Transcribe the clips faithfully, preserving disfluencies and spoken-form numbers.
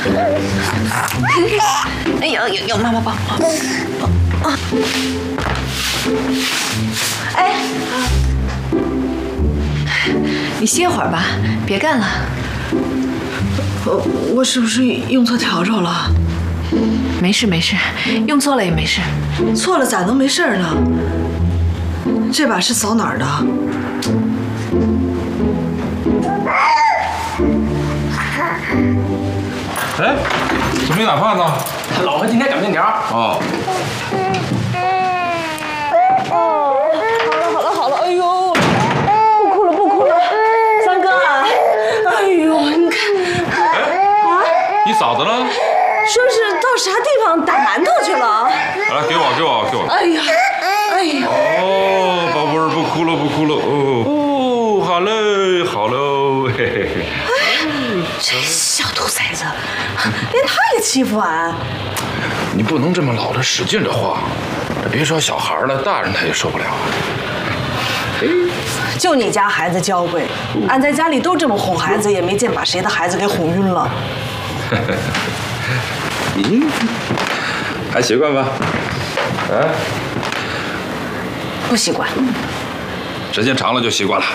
哎呦呦呦，妈妈抱。哎，你歇会儿吧，别干了。 我我是不是用错笤帚了？ 没事没事，用错了也没事。 错了咋能没事呢？这把是扫哪儿的？ 哎，怎么没打饭呢？ 他老婆今天赶面条。 哦。 好了好了好了，哎呦，不哭了不哭了，三哥啊，哎呦，你看， 啊，你嫂子呢？ 说是到啥地方打馒头去了。 来，给我给我给我。 哎呀，哎呀。 哦，宝贝儿，不哭了不哭了哦哦，好嘞好喽，嘿嘿嘿。 这小兔崽子，连他也欺负俺。 你不能这么老的使劲的晃，这别说小孩了，大人他也受不了。 就你家孩子娇贵，俺在家里都这么哄孩子，也没见把谁的孩子给哄晕了。 你还习惯吧？啊？ 不习惯。 时间长了就习惯了。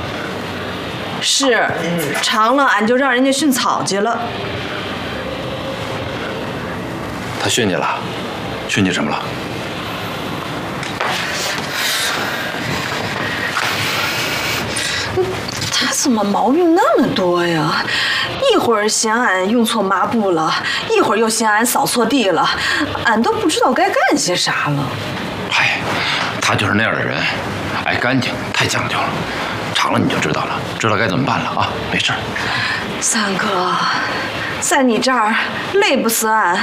是，长了俺就让人家训草去了。 他训你了？训你什么了？ 他怎么毛病那么多呀？一会儿嫌俺用错抹布了，一会儿又嫌俺扫错地了，俺都不知道该干些啥了。 嗨，他就是那样的人，爱干净，太讲究了。长了你就知道了，知道该怎么办了啊！没事。 三哥，在你这儿累不死俺。